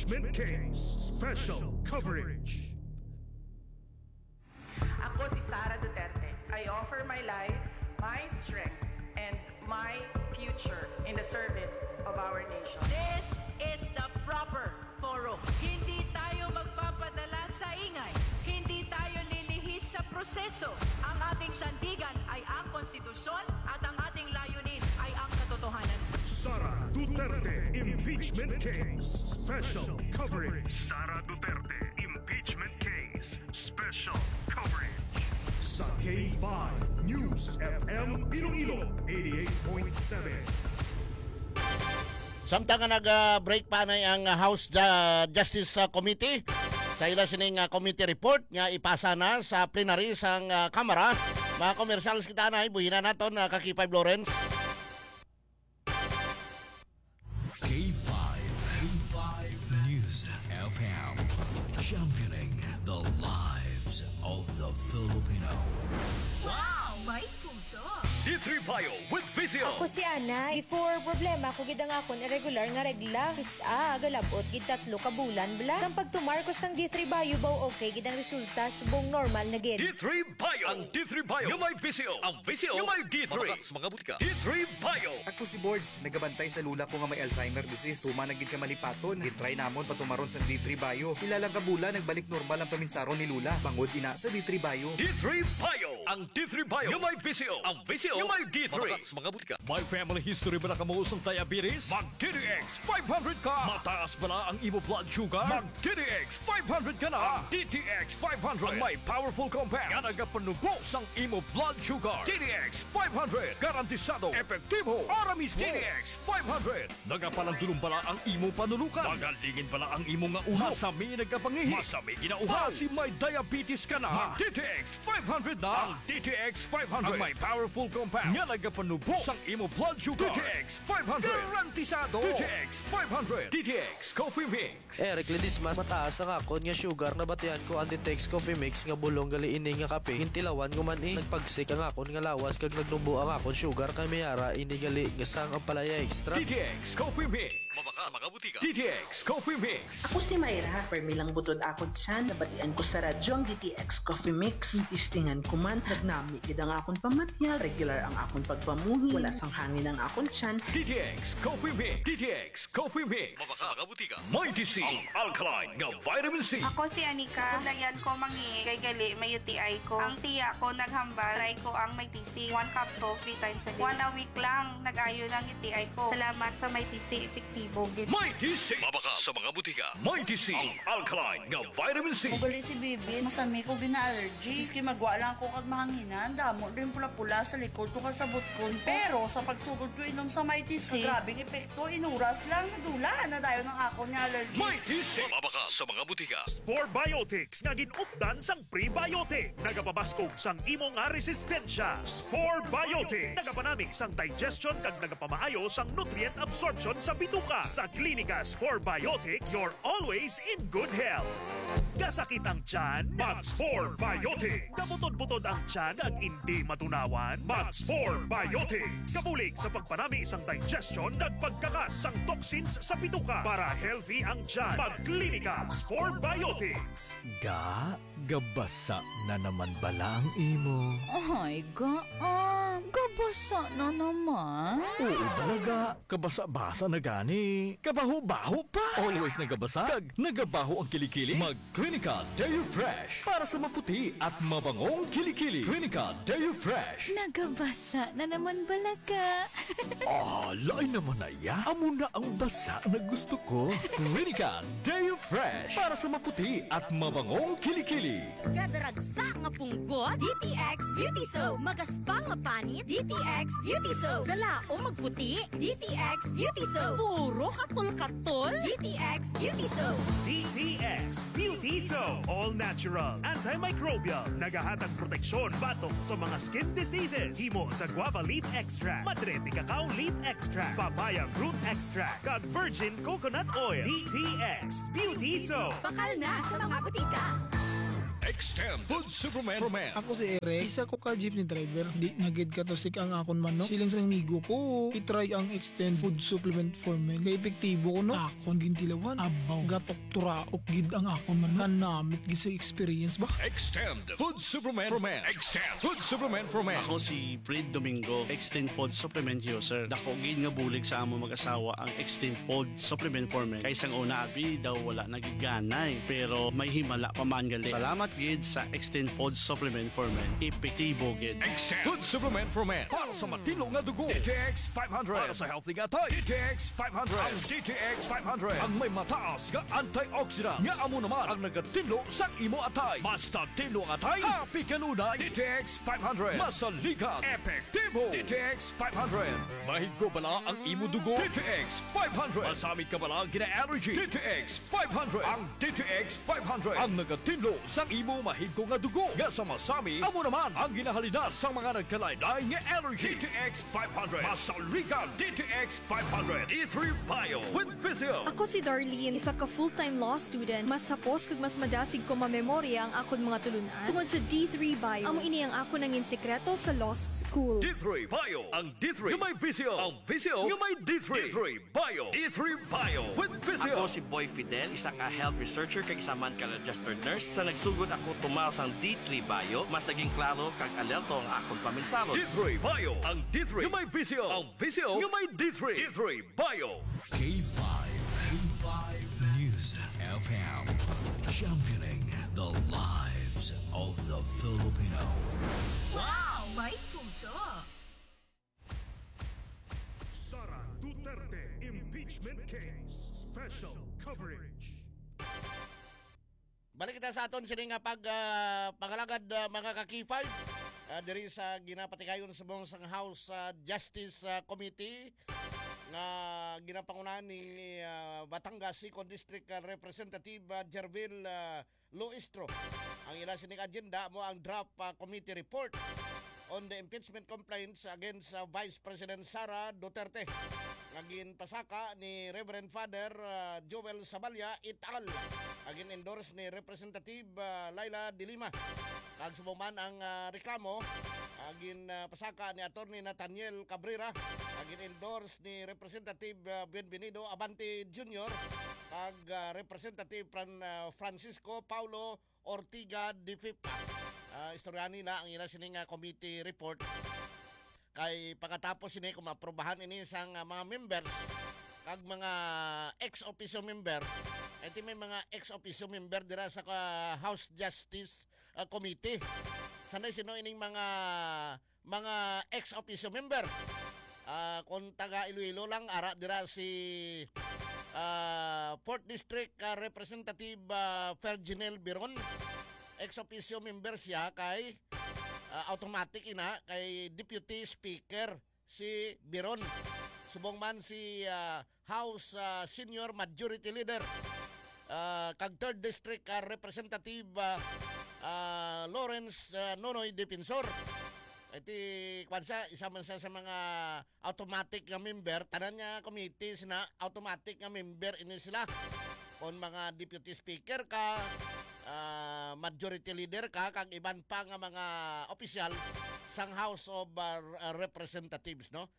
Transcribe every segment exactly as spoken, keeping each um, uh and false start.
Impeachment Case Special Coverage. Ako si Sara Duterte. I offer my life, my strength, and my future in the service of our nation. This is the proper forum. Hindi tayo magpapadala sa ingay. Hindi tayo lilihis sa proseso. Ang ating sandigan ay ang konstitusyon at ang ating layunin ay ang katotohanan. Sara Duterte Impeachment Case Special Coverage. Sara Duterte Impeachment Case Special Coverage. Sa K five News F M Iloilo eighty-eight point seven. Samtang nag-break pa na ang House uh, Justice uh, Committee sa ila sining uh, committee report nga ipasa na sa plenary sang uh, Kamara. Mga komersyals kita na ibuhina naton uh, Kaki five Lawrence. K five, K five News F M, championing the lives of the Filipino. Wow! May puso! D three Bio with Vizio. Ako si Ana, before problema ko gid ang akon irregular nga regla, isa galabot gid tatlo ka bulan bla. Sang pagtumar ko sang D three Bio baw okay gid ang resulta subong normal na gid. D three Bio. Ang D three Bio. Yung may Vizio. Ang Vizio. Yung may D three. Mga, mga butika. D three Bio. Ako si Boards, nagabantay sa lula ko nga may Alzheimer disease. Tuma na gid ka malipaton. Gitry namon patumaron sa D three Bio. Ilalang ka bulan nagbalik normal ang paminsaron ni lula. Bangod ina sa D three Bio. D three Bio. Ang D three Bio. Yung may Vizio. Ang Vizio. Yung may D three. Mga, mga butika. May family history ba na kamuusong diabetes? Mag-D D X five hundred ka. Mataas ba na ang imo blood sugar? Mag-D D X five hundred ka na. Ang D T X five hundred. Ang may powerful compound. Yan nagapanubo sang imo blood sugar. D D X five hundred. Garantisado. Epektibo. Ara mismo. D D X five hundred. Nagapalandulong bala ang imo panulukan. Magalingin bala ang imo nga ulo. Masami nagapangihi. Masami ginauhaw. Kasi may diabetes ka na. D T X five hundred na. Ang D T X five hundred. Ang may powerful compound. Yan nagapanubo sang imo blood sugar. D T X five hundred. Garantisado. D T X five hundred. D T X Coffee Mix. Eric Ledismas, mataas ang akon nga sugar na batian ko ang D T X Coffee Mix nga bulong gali ini nga kape. Hintilawan ko man eh. Nagpagsik ang akon nga lawas kag nagnumbo ang akon sugar kay mayara ini gali nga sang ang palaya extra. D T X Coffee Mix. Mabaka sa mga butika. D T X Coffee Mix. Ako si Mayra, permilang butod ako dyan. Nabatian ko sa radyo ang D T X Coffee Mix. Tistingan ko man, nagnami gid ang akon pamatyal. Regular ang akon pagpamuhi. Wala sang hangin ang akon tiyan. D T X Coffee Mix. D T X Coffee Mix. Mabaka sa mga butika. Mighty C. Ang alkaline nga vitamin C. Ako si Anika. Dayan ko mangi kay gali may U T I ko. Ang tiya ko naghambal. Try ko ang may T C. One capsule, three times a day. One a week lang. Nag-ayo lang U T I ko. Salamat sa may T C. Epektibo. Mighty C. Mabaka sa mga butika. Mighty C. Ang alkaline nga vitamin C. Ugali si Bibi. Masami ko gina-allergy. Iski magwa lang ko kag mahanginan. Damo din pula-pula sa likod ko kasabot ko. Pero sa pagsugod ko inom sa Mighty C, grabing epekto. Inuras lang. Nadula na dayo ng ako ni allergy. Mighty C. Mabaka sa mga butika. Spore Biotics nga ginupdan sang prebiotic. Nagapabaskog sang imo nga resistensya. Spore Biotics. Nagapanani sang digestion kag nagapamaayo sang nutrient absorption sa bituka. Sa Klinika Spore Biotics, you're always in good health. Gasakit ang tiyan, mag-Spore Biotics. Kabutod-butod ang tiyan kag hindi matunawan, mag-Spore Biotics. Kabulig sa pagpanami sang digestion kag pagkakas sang toxins sa bituka para healthy ang tiyan. Mag-Klinika Spore Biotics. Ga, gabasa na naman bala ang imo. Ay, ga, ah, gabasa na naman. Oo talaga, kabasa-basa na gani. Kabaho-baho pa. Always nagabasa, kag nagabaho ang kilikili. Mag-Klinika Deo Fresh para sa maputi at mabangong kilikili. Klinika Deo Fresh. Nagabasa na naman balaga. Ah, lain naman na ya. Amo na ang basa na gusto ko. Klinika Deo Fresh para sa maputi at mabangong kilikili. Gadaragsa nga punggo, D T X Beauty Soap. Magaspang nga panit, D T X Beauty Soap. Galaom magputi, D T X Beauty Soap. Puro katol-katol, D T X Beauty Soap. D T X Beauty Soap. All natural, antimicrobial, nagahatag proteksyon batok sa mga skin diseases. Himo sa guava leaf extract, madre de cacao leaf extract, papaya fruit extract, kag virgin coconut oil. D T X Beauty Soap. Bakal na sa mga butika. Extend Food Superman for Men. Ako si Eric, isa ko ka jeepney driver. Di nagid ka to sik ang akon man no. Siling sa migo ko, itry ang Extend Food Supplement for Men. Kay epektibo ko no. Akon gintilawan, abaw, gatok turaok gid ang akon man no. Kanamit gid sa experience ba? Extend Food Supplement for Men. Extend Food Supplement for Men. Ako si Fred Domingo, Extend Food Supplement user. Dako gid nga bulig sa amo mag-asawa ang Extend Food Supplement for Men. Kaysang una abi daw wala nagiganay, pero may himala pa man gali. Salamat gid sa Extend Food Supplement for Men. Epektibo gid. Extend Food Supplement for Men. Para sa matino nga dugo. D T X five hundred. Para sa healthy nga tay. D T X five hundred. Ang D T X five hundred. Ang may mataas nga antioxidant. Nga amo naman ang nagatinlo sa imo atay. Basta tinlo ang atay. Happy kanunay. D T X five hundred. Masaligan. Epektibo. D T X five hundred. Mahigro bala ang imo dugo. D T X five hundred. Masamit ka bala gina-allergy. D T X five hundred. Ang D T X five hundred. Ang nagatinlo sa imo mahigko nga dugo. Nga sa masami, amo naman ang ginahalinas sa mga nagkalaylay nga allergy. D T X five hundred. Masaligan. D T X five hundred. D three Bio with Physio. Ako si Darlene, isa ka full-time law student. Mas sapos kag mas madasig ko mamemorya ang akon mga tulunan tungod sa D three Bio. Amo ini ang ako nangin sekreto sa law school. D three Bio. Ang D three yung may Physio. Ang Physio yung may D three. D three Bio. D three Bio with Physio. Ako si Boy Fidel, isa ka health researcher kag isa man ka registered nurse. Sa nagsugod ako tumal sang D three Bio, mas naging klaro kag alerto ang akong paminsalo. D three Bio. Ang D three yung may Physio. Ang Physio yung may D three. D three Bio. K five. K five News F M. Championing the lives of the Filipino. Wow! May puso! Sara Duterte Impeachment Case Special Coverage. Balik kita sa aton sini nga pag uh, pangalagad uh, mga kakifay uh, diri sa ginapatikayon sa buong sang House uh, Justice uh, Committee nga ginapangunahan ni uh, Batangas second District uh, Representative uh, Jervil uh, Luistro. Ang ila sining agenda mo ang draft uh, committee report on the impeachment complaints against uh, Vice President Sara Duterte. Ngagin pasaka ni Reverend Father uh, Joel Sabalya et al. Agin endorse ni Representative uh, Laila de Lima. Kag subuman ang uh, reklamo agin uh, pasaka ni Attorney Nathaniel Cabrera. Agin endorse ni Representative uh, Bienvenido Abante Junior kag uh, Representative Fran, uh, Francisco Paulo Ortiga de Fipa. Uh, istorya nila ang ila sining uh, committee report. Kay pagkatapos ini kung maprobahan ini sang uh, mga members kag mga ex-officio member, iti may mga ex-officio member dira sa uh, House Justice uh, Committee. Sanay sino ining mga mga ex-officio member. Uh, kung taga Iloilo lang ara dira si uh, fourth District uh, Representative uh, Ferginel Biron. Ex-officio member siya kay uh, automatic ina kay Deputy Speaker si Biron. Subong man si uh, House uh, Senior Majority Leader uh, kag third District uh, Representative uh, uh, Lawrence uh, Nonoy Defensor. Iti kwansa isa man siya sa mga automatic nga member tanan nga committee sina automatic nga member ini sila. Kung mga deputy speaker ka, uh, majority leader ka kag iban pa nga mga opisyal sang House of uh, Representatives, no?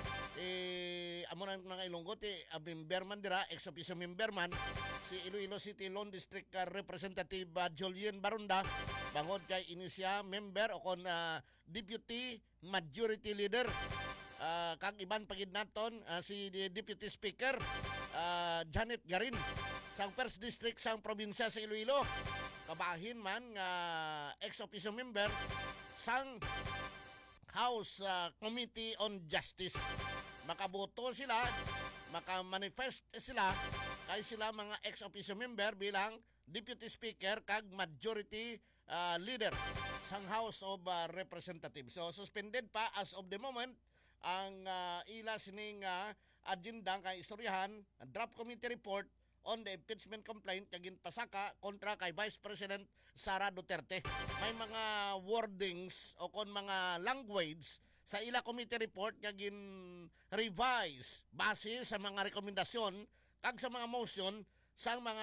Eh amo nang mga Ilonggo ti uh, member man dira ex officio member man si Iloilo City Lone District uh, Representative uh, Julian Barunda bangod kay inisya member o kon uh, deputy majority leader uh, kag iban pagid naton uh, si deputy speaker uh, Janet Garin sang first district sang probinsya sa Iloilo kabahin man nga uh, ex officio member sang House uh, Committee on Justice. Makaboto sila, makamanifest sila, kay sila mga ex-officio member bilang Deputy Speaker kag Majority uh, Leader sang House of uh, Representatives. So, suspended pa as of the moment ang uh, ila sining uh, agenda kay istoryahan, draft committee report on the impeachment complaint kagin pasaka kontra kay Vice President Sara Duterte. May mga wordings o kon mga language sa ila committee report kagin revise base sa mga rekomendasyon kag sa mga motion sa mga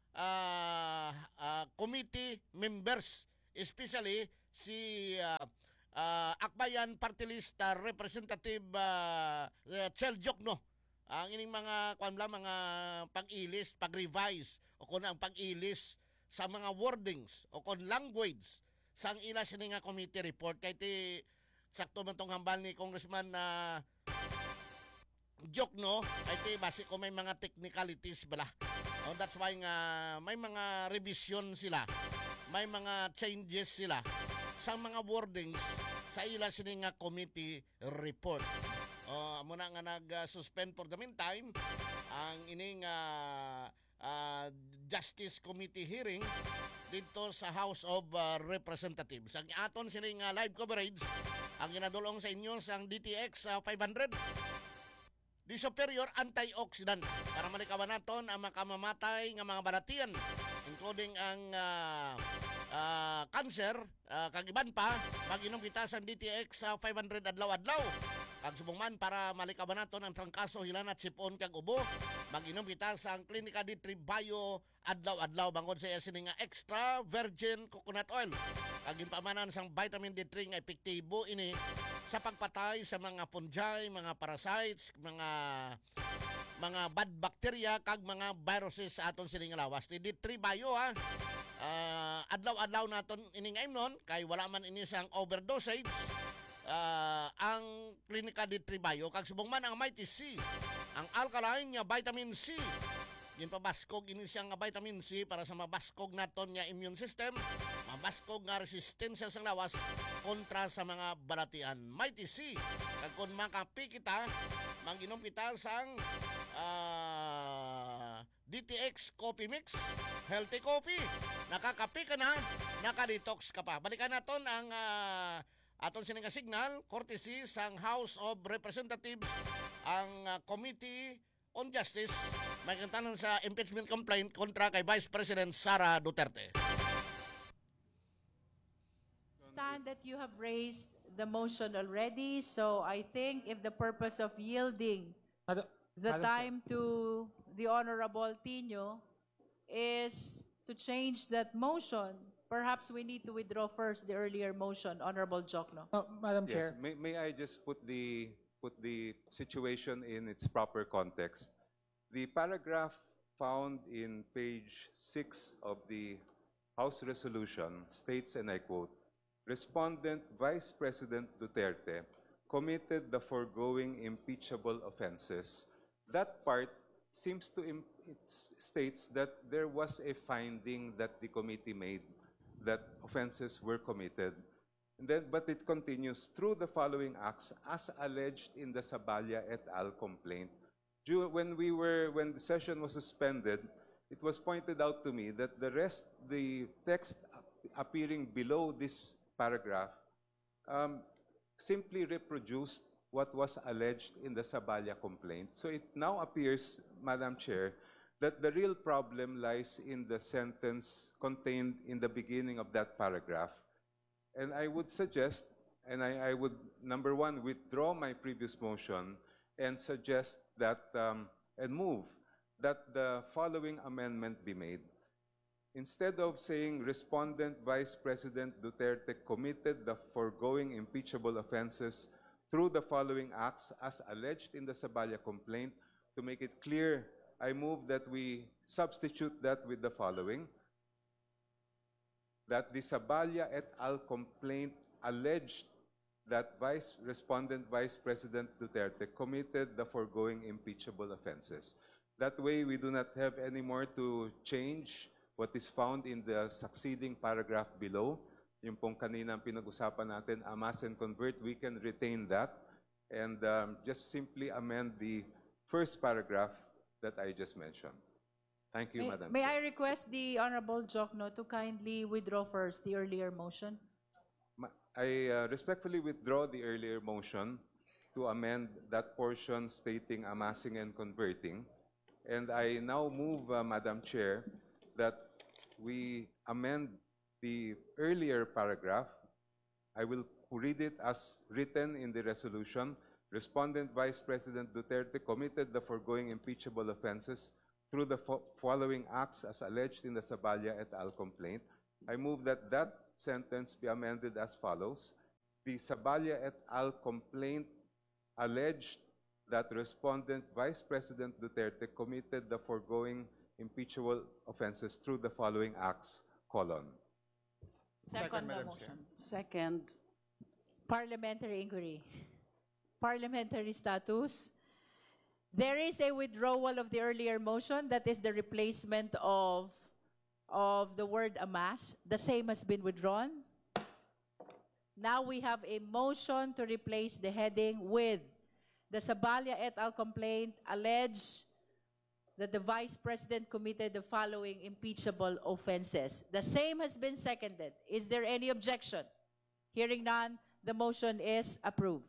uh, uh, committee members, especially si uh, uh, Akbayan Party List uh, Representative uh, uh, Chel Jokno. Ang ining mga kwan lang, mga pag-ilis, pag-revise o kung ang pag-ilis sa mga wordings o kung language sang ila sini nga committee report kay ti sakto man tong hambal ni Congressman na uh, Jokno kay ti basi ko may mga technicalities bala. Oh, that's why nga may mga revision sila, may mga changes sila sa mga wordings sa ila sini nga committee report. Oh, amo na nga nag-suspend for the meantime ang ining uh, uh, Justice Committee hearing dito sa House of uh, Representatives. Ang aton sining uh, live coverage ang ginadulong sa inyo sang D T X uh, five hundred di superior antioxidant para malikawan naton ang makamamatay nga mga balatian including ang uh, uh, cancer uh, kag iban pa mag-inom kita sa D T X uh, five hundred adlaw-adlaw. Kag subong man para malikaban naton ang trangkaso, hilanat, sipon kag ubo, mag-inom kita sa ang Klinika D three Bio adlaw-adlaw bangod sa sini nga extra virgin coconut oil. Kag pamanan sang vitamin D three nga epektibo ini sa pagpatay sa mga fungi, mga parasites, mga mga bad bacteria kag mga viruses sa aton sini nga lawas. Ni D three Bio ha. Uh, adlaw-adlaw naton ining imnon kay wala man ini sang overdosage. Uh, ang Klinika D three Bio kag subong man ang Mighty C, ang alkaline nga vitamin C. Yin pabaskog ini siya nga vitamin C para sa mabaskog naton nga immune system, mabaskog nga resistensya sa lawas kontra sa mga balatian. Mighty C. Kag kun makapi kita, manginom kita sang uh, D T X Coffee Mix, healthy coffee. Nakakapi ka na, nakadetox ka pa. Balikan naton ang uh, aton sining nga signal, courtesy sang House of Representatives, ang uh, Committee on Justice, may kantanon sa impeachment complaint kontra kay Vice President Sara Duterte. Stand that you have raised the motion already, so I think if the purpose of yielding Madam, the Madam time to the Honorable Tino is to change that motion, perhaps we need to withdraw first the earlier motion, Honorable Jokno. Oh, Madam Yes, Chair. may, may I just put the put the situation in its proper context. The paragraph found in page six of the House resolution states, and I quote, "Respondent Vice President Duterte committed the foregoing impeachable offenses." That part seems to im- it states that there was a finding that the committee made that offenses were committed. And then, but it continues through the following acts as alleged in the Sabalia et al. Complaint. Due- When we were, when the session was suspended, it was pointed out to me that the rest, the text ap- appearing below this paragraph, um, simply reproduced what was alleged in the Sabalia complaint. So it now appears, Madam Chair, that the real problem lies in the sentence contained in the beginning of that paragraph. And I would suggest, and I, I would, number one, withdraw my previous motion and suggest that, um, and move that the following amendment be made. Instead of saying Respondent Vice President Duterte committed the foregoing impeachable offenses through the following acts as alleged in the Sabalia complaint, to make it clear, I move that we substitute that with the following: that the Sabalia et al. Complaint alleged that Vice Respondent Vice President Duterte committed the foregoing impeachable offenses. That way, we do not have any more to change what is found in the succeeding paragraph below. Yung pong kanina ang pinag-usapan natin, amass and convert, we can retain that and um, just simply amend the first paragraph that I just mentioned. Thank you, May, Madam may Chair. I request the Honorable Jokno to kindly withdraw first the earlier motion? Ma- I uh, respectfully withdraw the earlier motion to amend that portion stating amassing and converting. And I now move, uh, Madam Chair, that we amend the earlier paragraph. I will read it as written in the resolution. Respondent Vice President Duterte committed the foregoing impeachable offenses through the fo- following acts as alleged in the Saballa et al. Complaint, I move that that sentence be amended as follows. The Saballa et al. Complaint alleged that respondent Vice President Duterte committed the foregoing impeachable offenses through the following acts, colon. Second the motion. Second. Parliamentary inquiry. Parliamentary status. There is a withdrawal of the earlier motion, that is the replacement of, of the word amass. The same has been withdrawn. Now we have a motion to replace the heading with the Saballa et al. Complaint alleged that the Vice President committed the following impeachable offenses. The same has been seconded. Is there any objection? Hearing none, the motion is approved.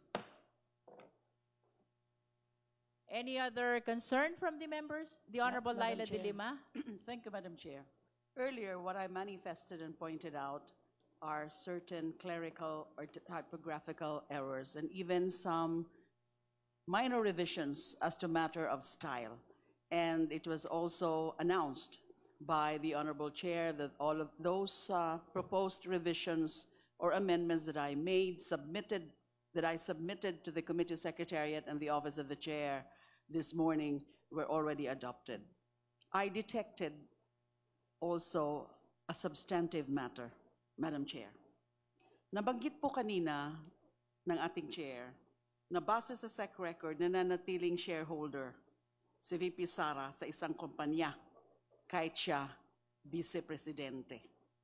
Any other concern from the members? The Honorable Ma- Madam Laila de Chair. Lima. Thank you, Madam Chair. Earlier, what I manifested and pointed out are certain clerical or t- typographical errors and even some minor revisions as to matter of style. And it was also announced by the Honorable Chair that all of those uh, proposed revisions or amendments that I made, submitted, that I submitted to the Committee Secretariat and the Office of the Chair this morning were already adopted. I detected also a substantive matter, Madam Chair. Nabanggit po kanina ng ating Chair na base sa S E C record nananatiling shareholder si V P Sara sa isang kumpanya kahit siya Vice Presidente.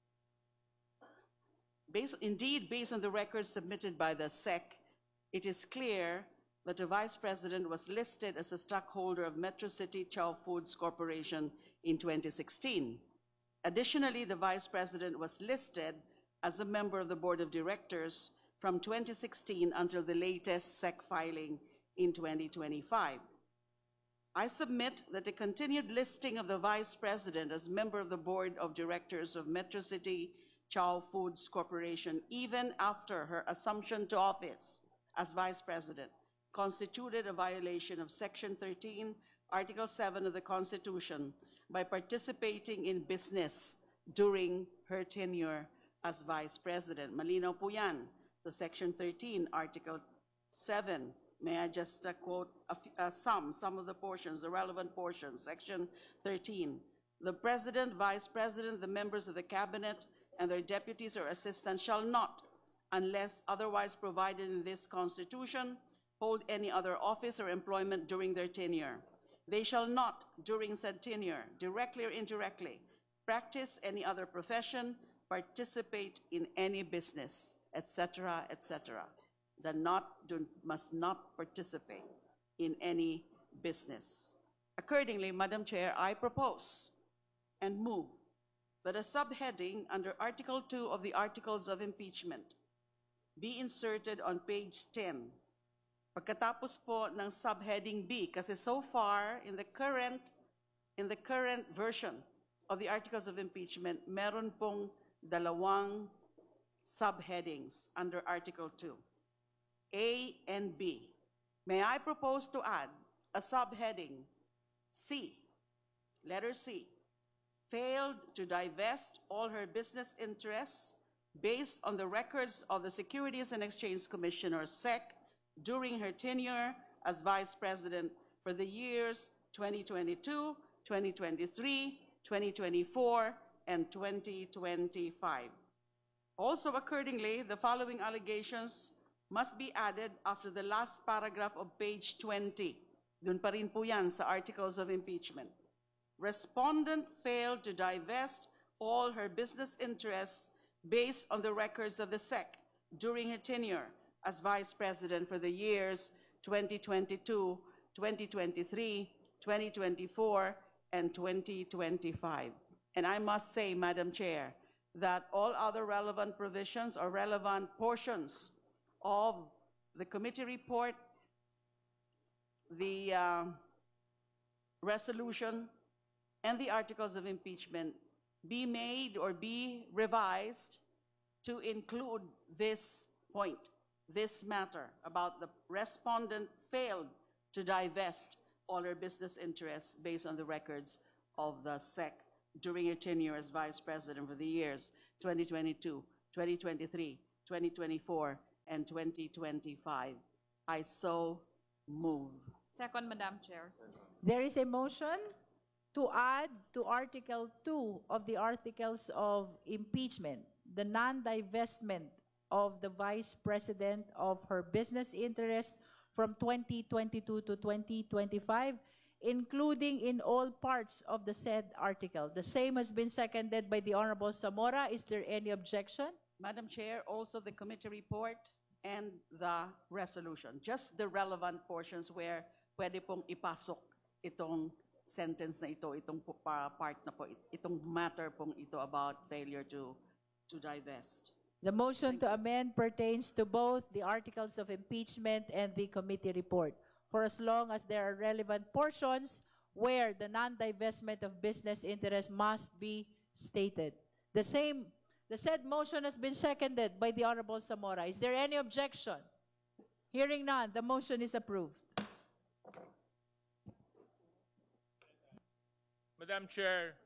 Based, indeed, based on the records submitted by the S E C, it is clear that the Vice President was listed as a stockholder of Metro City Chow Foods Corporation in twenty sixteen. Additionally, the Vice President was listed as a member of the Board of Directors from twenty sixteen until the latest S E C filing in twenty twenty-five. I submit that the continued listing of the Vice President as member of the Board of Directors of Metro City Chow Foods Corporation, even after her assumption to office as Vice President, constituted a violation of Section thirteen, Article seven of the Constitution by participating in business during her tenure as Vice President. Malinaw po yan, the Section thirteen, Article seven. May I just uh, quote a f- uh, some, some of the portions, the relevant portions, Section thirteen. The President, Vice President, the members of the Cabinet, and their deputies or assistants shall not, unless otherwise provided in this Constitution, hold any other office or employment during their tenure. They shall not, during said tenure, directly or indirectly, practice any other profession, participate in any business, et cetera, et cetera. The not do, must not participate in any business. Accordingly, Madam Chair, I propose and move that a subheading under Article two of the Articles of Impeachment be inserted on page ten. Pagkatapos po ng subheading B, kasi so far in the current in the current version of the Articles of Impeachment, meron pong dalawang subheadings under Article two, A and B. May I propose to add a subheading C, letter C, failed to divest all her business interests based on the records of the Securities and Exchange Commission, or S E C, during her tenure as Vice President for the years twenty twenty-two, twenty twenty-three, twenty twenty-four, and twenty twenty-five. Also, accordingly, the following allegations must be added after the last paragraph of page twenty. Dun pa rin po yan sa Articles of Impeachment. Respondent failed to divest all her business interests based on the records of the S E C during her tenure as Vice President for the years twenty twenty-two, twenty twenty-three, twenty twenty-four, and twenty twenty-five. And I must say, Madam Chair, that all other relevant provisions or relevant portions of the committee report, the uh, resolution, and the articles of impeachment be made or be revised to include this point, this matter about the respondent failed to divest all her business interests based on the records of the S E C during her tenure as Vice President for the years twenty twenty-two, twenty twenty-three, twenty twenty-four, and twenty twenty-five. I so move. Second, Madam Chair. There is a motion to add to Article two of the Articles of Impeachment the non-divestment of the Vice President of her business interest from twenty twenty-two to twenty twenty-five, including in all parts of the said article. The same has been seconded by the Honorable Zamora. Is there any objection? Madam Chair, also the committee report and the resolution. Just the relevant portions where pwede pong ipasok itong sentence na ito, itong uh, part na po, itong matter pong ito about failure to, to divest. The motion to amend pertains to both the articles of impeachment and the committee report, for as long as there are relevant portions where the non-divestment of business interest must be stated. The same, the said motion has been seconded by the Honorable Zamora. Is there any objection? Hearing none, the motion is approved. Madam Chair,